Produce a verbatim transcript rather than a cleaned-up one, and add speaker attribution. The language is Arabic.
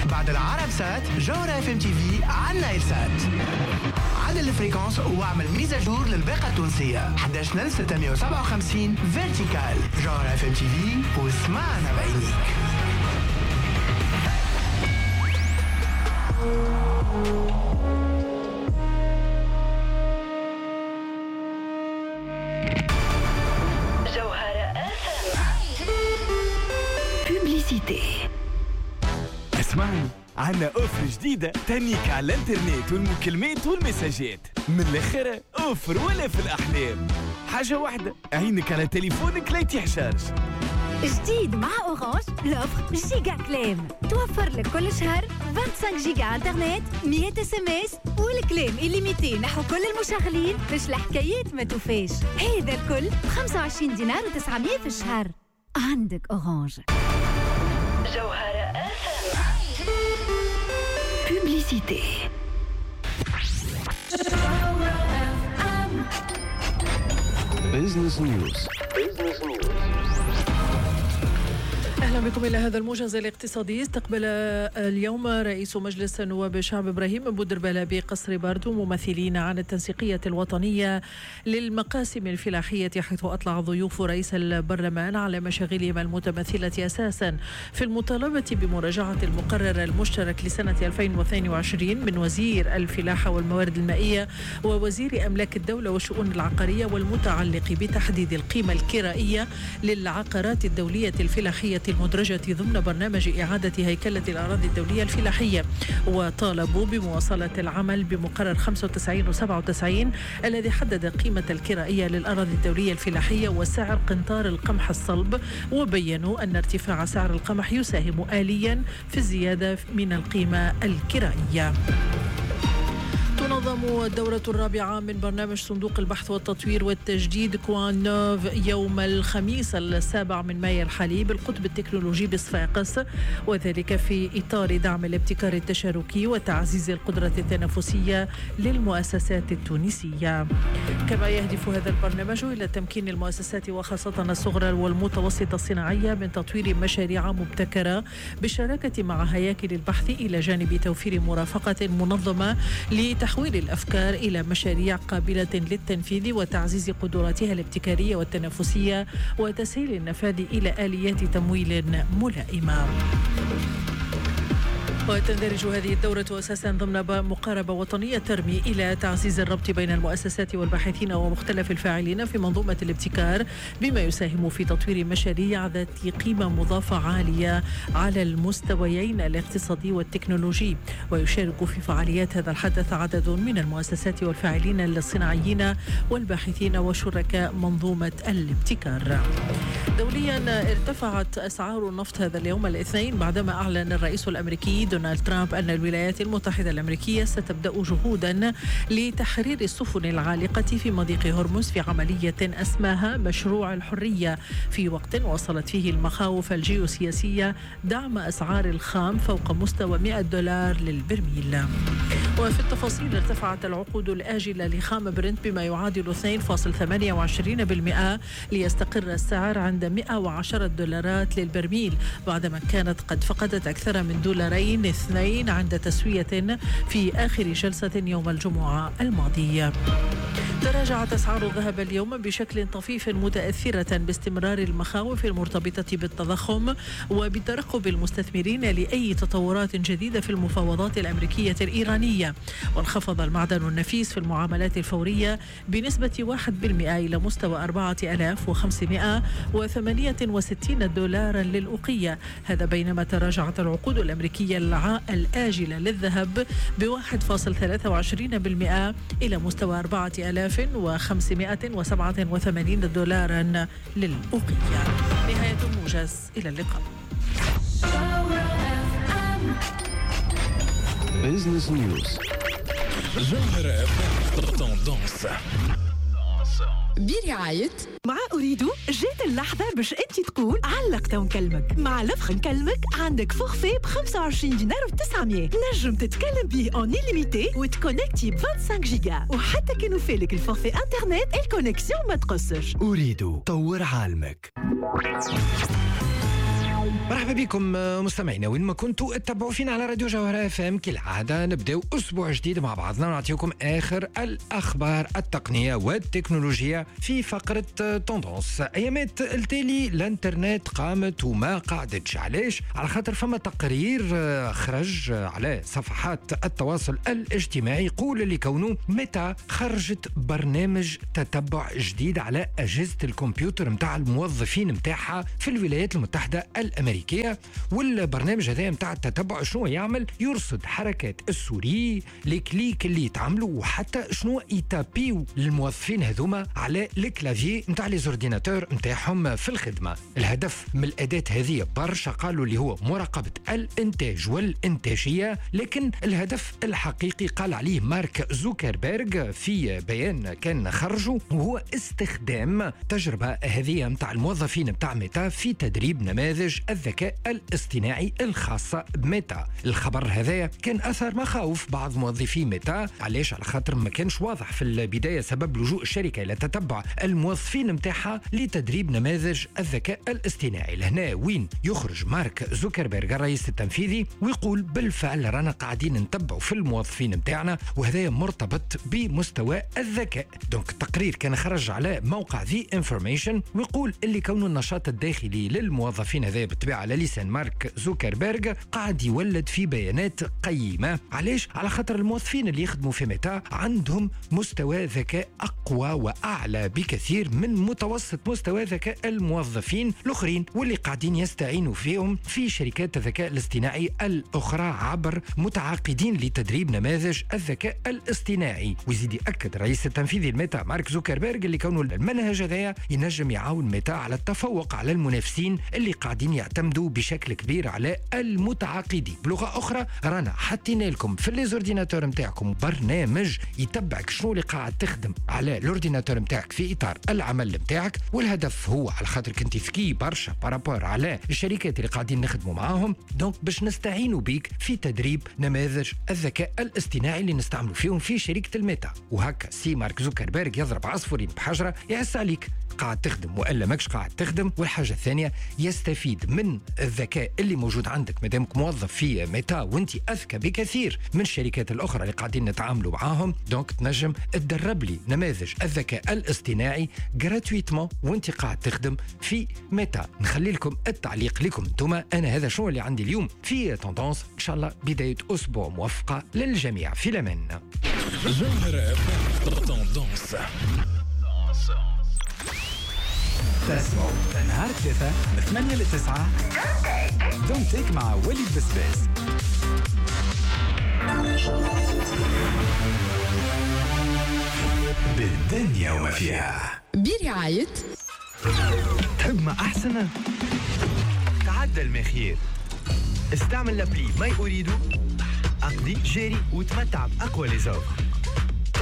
Speaker 1: بعد العرب سات جوهرة اف ام تي في على نايل سات. عدل الفريكونس واعمل ميزاجور للباقة التونسية أحد عشر ألف وستمائة وسبعة وخمسين فيرتيكال. جوهرة اف ام تي في واسمعنا بعينيك.
Speaker 2: اسمعني، عنا اوفر جديدة تانيك على الانترنت والمكالمات والمساجات. من الاخر اوفر ولا في الاحلام. حاجة واحدة، عينك على تليفونك لا يتيح شارج.
Speaker 3: جديد مع أورانج لوفر جيجا كلام، توفر لك كل شهر خمسة وعشرين جيجا انترنت، مية اس ام اس والكلام إليميتي نحو كل المشغلين باش الحكايات ما توفاش. هذا الكل ب خمسة وعشرين دينار وتسعمية في الشهر. عندك أورانج.
Speaker 4: جوهرة
Speaker 3: بوبليسيتي.
Speaker 5: بيزنس نيوز.
Speaker 6: أهلا بكم إلى هذا الموجز الاقتصادي. استقبل اليوم رئيس مجلس النواب الشعب إبراهيم بودربالة بقصر باردو ممثلين عن التنسيقية الوطنية للمقاسم الفلاحية، حيث أطلع ضيوف رئيس البرلمان على مشاغلهم المتمثلة أساسا في المطالبة بمراجعة المقرر المشترك لسنة ألفين واثنين وعشرين من وزير الفلاحة والموارد المائية ووزير أملاك الدولة والشؤون العقارية، والمتعلق بتحديد القيمة الكرائية للعقارات الدولية الفلاحية المدرجة ضمن برنامج إعادة هيكلة الأراضي الدولية الفلاحية. وطالبوا بمواصلة العمل بمقرر خمسة وتسعين وسبعة وتسعين الذي حدد قيمة الكرائية للأراضي الدولية الفلاحية وسعر قنطار القمح الصلب، وبينوا أن ارتفاع سعر القمح يساهم آليا في الزيادة من القيمة الكرائية. تنظم الدورة الرابعة من برنامج صندوق البحث والتطوير والتجديد كوان نوف يوم الخميس السابع من مايو الحالي بالقطب التكنولوجي بصفاقس، وذلك في إطار دعم الابتكار التشاركي وتعزيز القدرة التنافسية للمؤسسات التونسية. كما يهدف هذا البرنامج إلى تمكين المؤسسات وخاصة الصغرى والمتوسطة الصناعية من تطوير مشاريع مبتكرة بالشراكة مع هياكل البحث، إلى جانب توفير مرافقة منظمة لتحويل تحويل الأفكار إلى مشاريع قابلة للتنفيذ وتعزيز قدراتها الابتكارية والتنافسية وتسهيل النفاذ إلى آليات تمويل ملائمة. وتندرج هذه الدورة أساسا ضمن مقاربة وطنية ترمي إلى تعزيز الربط بين المؤسسات والباحثين ومختلف الفاعلين في منظومة الابتكار، بما يساهم في تطوير مشاريع ذات قيمة مضافة عالية على المستويين الاقتصادي والتكنولوجي. ويشارك في فعاليات هذا الحدث عدد من المؤسسات والفاعلين الصناعيين والباحثين وشركاء منظومة الابتكار. دوليا ارتفعت أسعار النفط هذا اليوم الاثنين بعدما أعلن الرئيس الأمريكي دونالد ترامب أن الولايات المتحدة الأمريكية ستبدأ جهودا لتحرير السفن العالقة في مضيق هرمز في عملية أسماها مشروع الحرية، في وقت وصلت فيه المخاوف الجيوسياسية دعم أسعار الخام فوق مستوى مئة دولار للبرميل. وفي التفاصيل، ارتفعت العقود الآجلة لخام برنت بما يعادل اثنين فاصلة ثمانية وعشرين بالمئة ليستقر السعر عند مئة وعشرة دولارات للبرميل، بعدما كانت قد فقدت أكثر من دولارين اثنين عند تسوية في آخر جلسة يوم الجمعة الماضية. تراجعت أسعار الذهب اليوم بشكل طفيف متأثرة باستمرار المخاوف المرتبطة بالتضخم وبترقب المستثمرين لأي تطورات جديدة في المفاوضات الأمريكية الإيرانية. وانخفض المعدن النفيس في المعاملات الفورية بنسبة واحد بالمئة إلى مستوى أربعة آلاف وخمسمئة وثمانية وستين دولارا للأوقية، هذا بينما تراجعت العقود الأمريكية الآجلة للذهب بواحد فاصلة ثلاثة وعشرين بالمئة إلى مستوى أربعة آلاف وخمسمئة وسبعة وثمانين دولارا للأوقية. نهاية الموجز، إلى اللقاء.
Speaker 5: بيزنس نيوز.
Speaker 7: جوهرة تندونس
Speaker 8: برعاية
Speaker 9: مع أريدو. جات اللحظة باش أنت تقول علقت ونكلمك. مع لفخ نكلمك عندك فورفي ب خمسة وعشرين دينار وتسعمية، نجم تتكلم به اون إليميتي وتكونكتي ب خمسة وعشرين جيجا، وحتى كي نوفيلك الفورفي انترنت الكونيكسيون ما تقصش.
Speaker 1: أريدو طور عالمك.
Speaker 5: مرحبا بكم مستمعينا وين ما كنتوا اتبعوا فينا على راديو جوهرة اف ام. كالعادة نبداو اسبوع جديد مع بعضنا ونعطيكم اخر الاخبار التقنية والتكنولوجيا في فقرة توندونس. ايامات التالي الانترنت قامت وما قعدتش. علاش؟ على خاطر فما تقرير خرج على صفحات التواصل الاجتماعي يقول اللي كونه ميتا خرجت برنامج تتبع جديد على اجهزة الكمبيوتر متاع الموظفين متاعها في الولايات المتحدة الامريكية. والبرنامج هذا متاع التتبع شنو يعمل؟ يرصد حركات السوري، الكليك اللي يتعملوا، وحتى شنو يتابيو للموظفين هذوما على الكلافيي متاع لي زورديناتور متاعهم في الخدمة. الهدف من الأداة هذه برشا قالوا اللي هو مراقبة الإنتاج والإنتاجية، لكن الهدف الحقيقي قال عليه مارك زوكربيرغ في بيان كان خرجه، وهو استخدام تجربة هذه متاع الموظفين متاع ميتا في تدريب نماذج الذكاء الاصطناعي الخاصة بميتا. الخبر هذا كان أثر مخاوف بعض موظفي ميتا. علاش؟ على خاطر ما كانش واضح في البداية سبب لجوء الشركة إلى تتبع الموظفين متاعها لتدريب نماذج الذكاء الاصطناعي. لهنا وين يخرج مارك زوكربيرغ الرئيس التنفيذي ويقول بالفعل رانا قاعدين نتبعوا في الموظفين متاعنا، وهذا مرتبط بمستوى الذكاء. دونك التقرير كان خرج على موقع ذي انفورميشن ويقول اللي كون النشاط الداخلي للموظفين هذا بالطبيعة على لسان مارك زوكربيرغ قاعد يولد في بيانات قيمة. علاش؟ على خاطر الموظفين اللي يخدموا في ميتا عندهم مستوى ذكاء أقوى وأعلى بكثير من متوسط مستوى ذكاء الموظفين الآخرين واللي قاعدين يستعينوا فيهم في شركات الذكاء الاصطناعي الأخرى عبر متعاقدين لتدريب نماذج الذكاء الاصطناعي. ويزيد يأكد الرئيس التنفيذي الميتا مارك زوكربيرغ اللي كونه المنهج هذا ينجم يعاون ميتا على التفوق على المنافسين اللي قاعدين يعتمدوا بشكل كبير على المتعاقدين. بلغة أخرى رانا حطينا لكم في الليزورديناتور متاعكم برنامج يتبعك شنو اللي قاعد تخدم على الاورديناتور متاعك في إطار العمل متاعك، والهدف هو على خاطر كنت ذكي برشا بارابور على الشركات اللي قاعدين نخدموا معاهم، دونك باش نستعينوا بيك في تدريب نماذج الذكاء الاصطناعي اللي نستعملوا فيهم في شركة الميتا. وهكا سي مارك زوكربيرغ يضرب عصفورين بحجرة، يعس عليك قاعد تخدم وإلا ماكش قاعد تخدم، والحاجة الثانية يستفيد من الذكاء اللي موجود عندك مادامك موظف في ميتا وانت أذكى بكثير من الشركات الأخرى اللي قاعدين نتعاملوا معاهم. دونك تنجم تدرب لي نماذج الذكاء الاصطناعي جراتويتمون وانت قاعد تخدم في ميتا. نخلي لكم التعليق لكم انتم. أنا هذا شو اللي عندي اليوم في توندونس. إن شاء الله بداية أسبوع موفقة للجميع. في الأمان.
Speaker 7: جوهرة توندونس.
Speaker 2: تسمعوا نهار ثلاثة من ثمانية لتسعة دون تيك مع وليد بسباس. بالدنيا وما فيها
Speaker 8: برعاية.
Speaker 1: تحب ما أحسن؟ تعدى المخير. استعمل لابلي ماي أريدو، أقضي جاري وتمتع بأقوى لي زوفر.